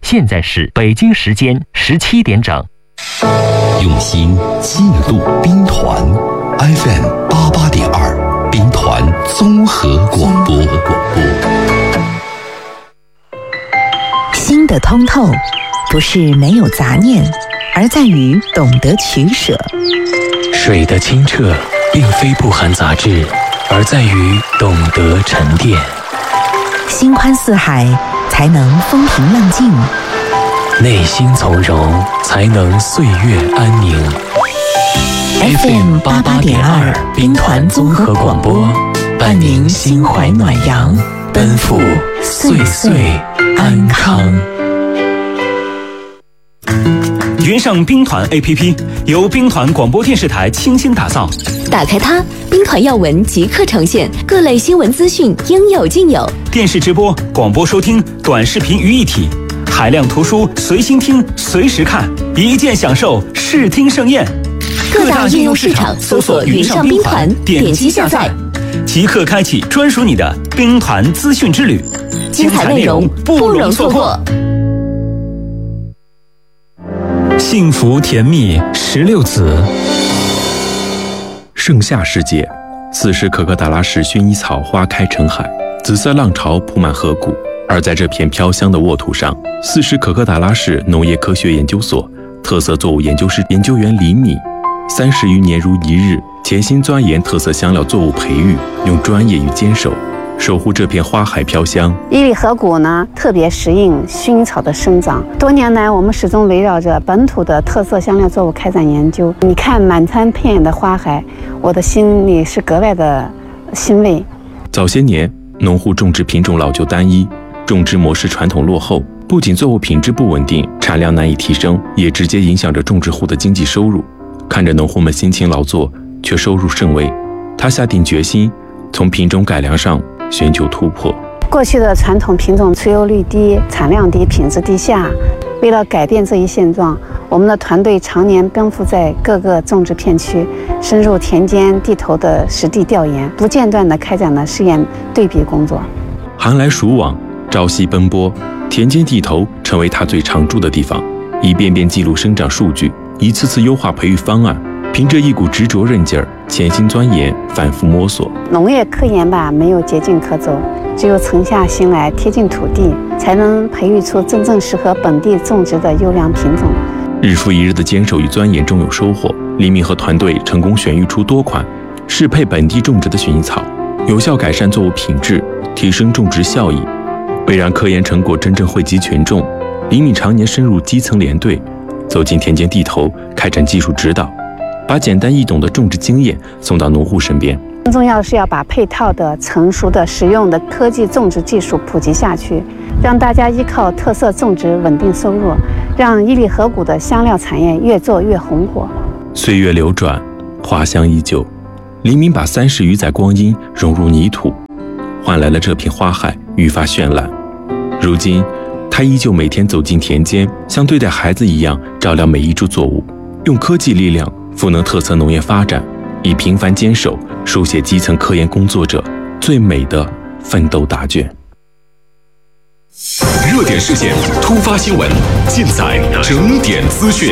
现在是北京时间17点整。 用心记录兵团 FM88.2兵团综合广播。 心的通透不是没有杂念，而在于懂得取舍。 水的清澈并非不含杂质，而在于懂得沉淀。 心宽似海，才能风平浪静； 内心从容，才能岁月安宁。 FM88.2兵团综合广播，伴您心怀暖阳，奔赴岁岁安康。 云上兵团 APP 由兵团广播电视台倾心打造， 打开它，兵团要闻即刻呈现，各类新闻资讯应有尽有。 电视直播、广播收听、短视频于一体，海量图书随心听、随时看，一键享受视听盛宴。 各大应用市场搜索云上兵团，点击下载， 即刻开启专属你的兵团资讯之旅， 精彩内容不容错过。 幸福甜蜜16子。 盛夏时节，此时可可达拉市薰衣草花开成海，紫色浪潮铺满河谷。而在这片飘香的沃土上，4时可可达拉市农业科学研究所特色作物研究室研究员李敏30余年如一日，潜心钻研特色香料作物培育，用专业与坚守守护这片花海飘香。 伊犁河谷呢，特别适应薰衣草的生长。多年来，我们始终围绕着本土的特色香料作物开展研究。你看满山遍野的花海，我的心里是格外的欣慰。 早些年，农户种植品种老旧单一，种植模式传统落后，不仅作物品质不稳定，产量难以提升，也直接影响着种植户的经济收入。看着农户们辛勤劳作，却收入甚微，他下定决心从品种改良上寻求突破。 过去的传统品种出油率低、产量低、品质低下，为了改变这一现状，我们的团队常年奔赴在各个种植片区，深入田间地头的实地调研，不间断地开展了试验对比工作。 寒来暑往，朝夕奔波，田间地头成为他最常驻的地方，一遍遍记录生长数据，一次次优化培育方案，凭着一股执着韧劲儿，潜心钻研，反复摸索。 农业科研吧，没有捷径可走，只有沉下心来，贴近土地，才能培育出真正适合本地种植的优良品种。 日复一日的坚守与钻研中有收获，李敏和团队成功选育出多款适配本地种植的薰衣草，有效改善作物品质，提升种植效益。为让科研成果真正惠及群众，李敏常年深入基层连队，走进田间地头，开展技术指导，把简单易懂的种植经验送到农户身边。 更重要的是要把配套的、成熟的、实用的科技种植技术普及下去，让大家依靠特色种植稳定收入，让伊犁河谷的香料产业越做越红火。 岁月流转，花香依旧，李敏把30余载光阴融入泥土，换来了这片花海愈发绚烂。如今他依旧每天走进田间，像对待孩子一样照料每一株作物，用科技力量赋能特色农业发展，以平凡坚守书写基层科研工作者最美的奋斗答卷。 热点事件、突发新闻，尽在整点资讯。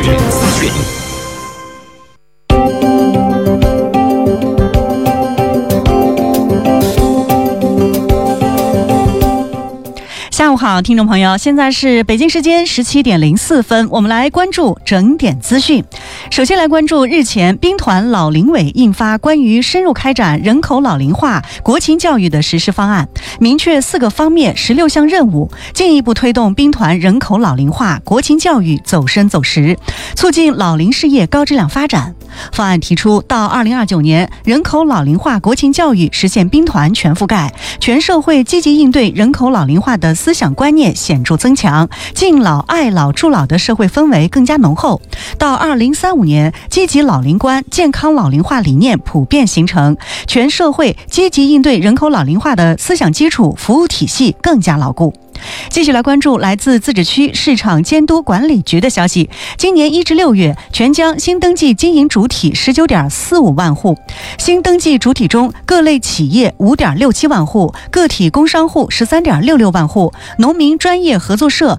下午好，听众朋友，现在是北京时间17点04分，我们来关注整点资讯。首先来关注日前兵团老龄委印发关于深入开展人口老龄化国情教育的实施方案，明确4个方面16项任务，进一步推动兵团人口老龄化国情教育走深走实，促进老龄事业高质量发展。方案提出，到2029年，人口老龄化国情教育实现兵团全覆盖，全社会积极应对人口老龄化的思想观念显著增强，敬老、爱老、助老的社会氛围更加浓厚。到2035年，积极老龄观、健康老龄化理念普遍形成，全社会积极应对人口老龄化的思想基础、服务体系更加牢固。 继续来关注来自自治区市场监督管理局的消息，今年1至6月，全疆新登记经营主体 19.45 万户，新登记主体中各类企业 5.67 万户，个体工商户 13.66 万户，农民专业合作社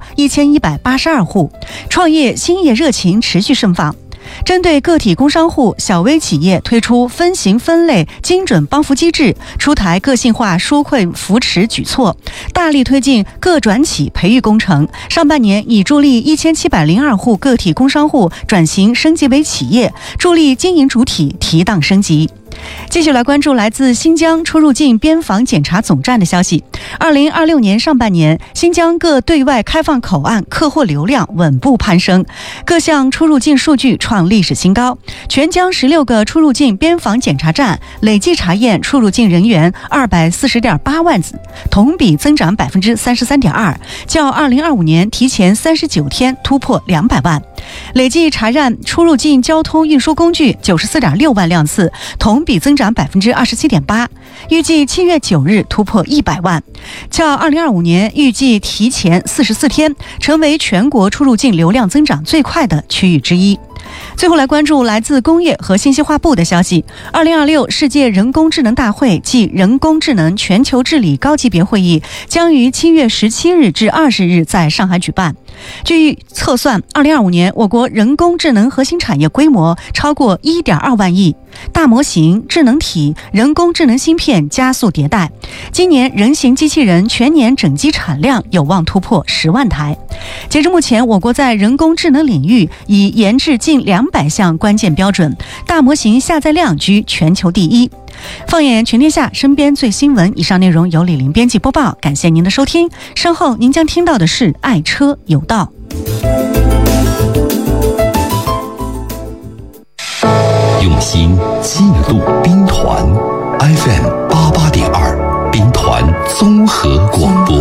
1182户，创业兴业热情持续盛放。针对个体工商户、小微企业推出分型分类精准帮扶机制，出台个性化纾困扶持举措，大力推进个转企培育工程。上半年已助力1702户个体工商户转型升级为企业，助力经营主体提档升级。继续来关注来自新疆出入境边防检查总站的消息。2026年上半年，新疆各对外开放口岸客货流量稳步攀升，各项出入境数据创历史新高。全疆16个出入境边防检查站累计查验出入境人员240.8万次，同比增长 33.2%， 较2025年提前39天突破200万。累计查验出入境交通运输工具 94.6 万辆次，同比增长 27.8%， 预计7月9日突破100万，较2025年预计提前44天，成为全国出入境流量增长最快的区域之一。最后来关注来自工业和信息化部的消息，2026世界人工智能大会暨人工智能全球治理高级别会议将于7月17日至20日在上海举办。据测算，2025年我国人工智能核心产业规模超过 1.2 万亿，大模型、智能体、人工智能芯片加速迭代，今年人形机器人全年整机产量有望突破10万台。截至目前，我国在人工智能领域已研制近200项关键标准，大模型下载量居全球第一。放眼全天下，身边最新闻。以上内容由李玲编辑播报，感谢您的收听。稍后您将听到的是爱车有道。 用心记录兵团 FM 88.2，兵团综合广播。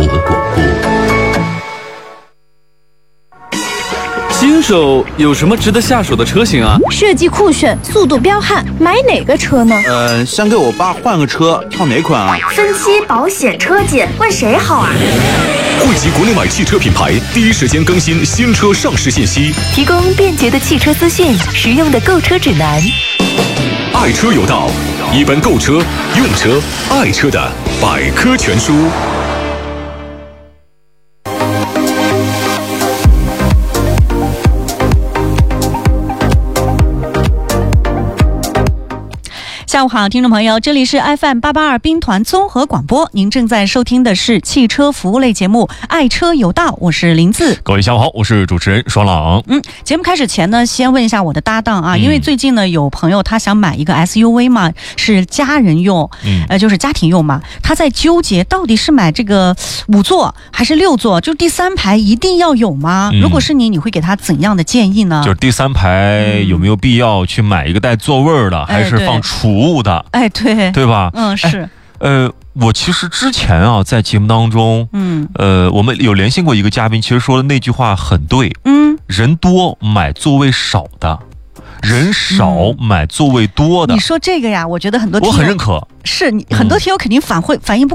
新手有什么值得下手的车型啊？ 设计酷炫，速度彪悍，买哪个车呢？ 想给我爸换个车，挑哪款啊？ 分期、保险、车检，问谁好啊？ 汇集国内外汽车品牌，第一时间更新新车上市信息， 提供便捷的汽车资讯，实用的购车指南。 爱车有道，一本购车、用车、爱车的百科全书。 下午好，听众朋友，这里是 FM 882兵团综合广播，您正在收听的是汽车服务类节目《爱车有道》，我是林子。 各位下午好，我是主持人双朗。 节目开始前呢，先问一下我的搭档啊，因为最近呢有朋友他想买一个 SUV 嘛，是家人用，就是家庭用嘛，他在纠结到底是买这个5座还是6座，就第3排一定要有吗？如果是你会给他怎样的建议呢？ 就是第3排有没有必要去买一个带座位的，还是放储物的？ 对吧？ 是。 我其实之前啊，在节目当中，我们有连线过一个嘉宾，其实说的那句话很对，人多买座位少的，人少买座位多的。 你说这个呀，我觉得很多听友我很认可， 是你很多听友肯定反应不